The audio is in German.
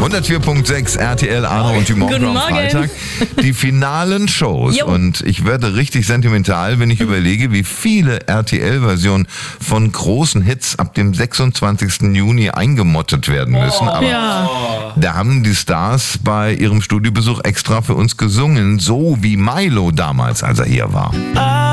104.6 RTL, Arno und die Morgen am Freitag. Die finalen Shows. Und ich werde richtig sentimental, wenn ich überlege, wie viele RTL-Versionen von großen Hits ab dem 26. Juni eingemottet werden müssen. Aber da haben die Stars bei ihrem Studiobesuch extra für uns gesungen, so wie Milo damals, als er hier war.